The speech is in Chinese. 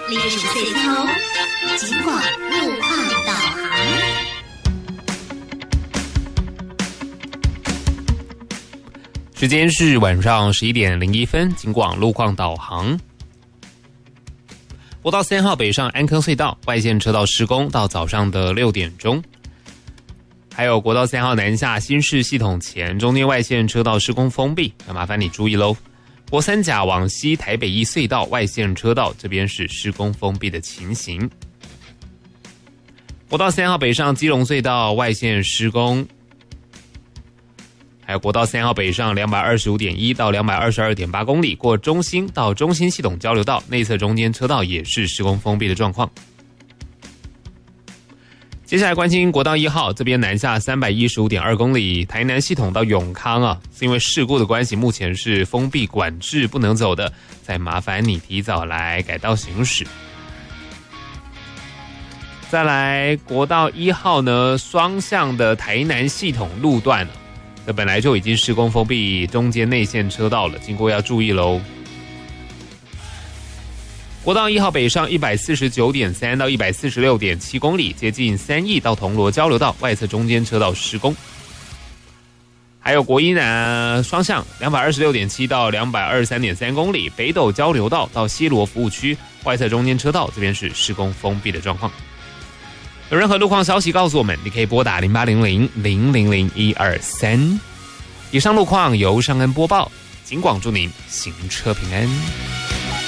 65岁头，尽管路况导航。 时间是晚上11点01分，尽管路况导航。国道3号北上安坑隧道外线车道施工到早上的6点钟，还有国道3号南下新市系统前中间外线车道施工封闭，那麻烦你注意喽。国三甲往西台北一隧道外线车道这边是施工封闭的情形。国道3号北上基隆隧道外线施工，还有国道3号北上 225.1 到 222.8 公里过中兴到中兴系统交流道内侧中间车道也是施工封闭的状况。接下来关心国道1号这边南下 315.2 公里台南系统到永康啊，是因为事故的关系目前是封闭管制不能走的，再麻烦你提早来改道行驶。再来国道1号呢，双向的台南系统路段这本来就已经施工封闭中间内线车道了，经过要注意咯。国道1号北上 149.3 到 146.7 公里接近3义到铜锣交流道外侧中间车道施工。还有国一南双向 226.7 到 223.3 公里北斗交流道到西螺服务区外侧中间车道这边是施工封闭的状况。有任何路况消息告诉我们，你可以拨打0800-000-123。以上路况由尚恩播报，警广祝您行车平安。